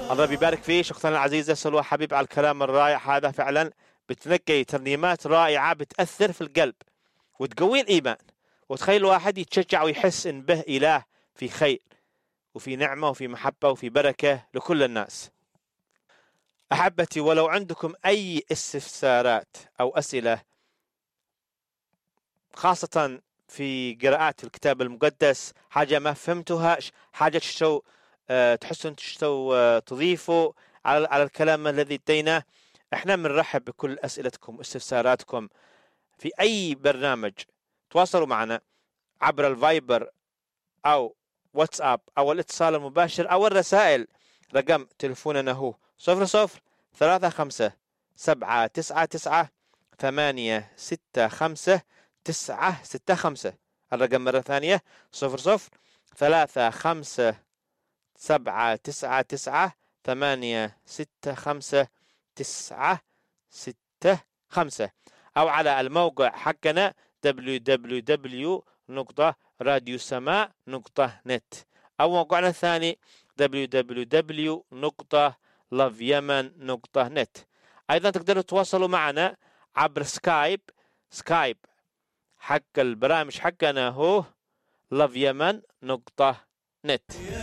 الله بيبارك فيك اختنا العزيزة سلوى حبيب على الكلام الرائع هذا. فعلا بتنقي ترنيمات رائعة بتأثر في القلب وتقوي الإيمان، وتخلي الواحد يتشجع ويحس إن به إله في خير وفي نعمة وفي محبة وفي بركة لكل الناس. أحبتي، ولو عندكم أي استفسارات أو أسئلة خاصة في قراءات الكتاب المقدس، حاجة ما فهمتوها، حاجة تحسون تضيفوا على الكلام الذي اديناه، احنا بنرحب بكل أسئلتكم واستفساراتكم في أي برنامج. تواصلوا معنا عبر الفايبر أو واتساب أو الاتصال المباشر أو الرسائل. رقم تلفوننا هو 003599 الرقم مرة ثانية 003599 أو على الموقع حقنا www.radiosama.net أو موقعنا الثاني www.loveyemen.net. أيضا تقدروا تتواصلوا معنا عبر سكايب حق البرامج حقنا هو loveyemen.net.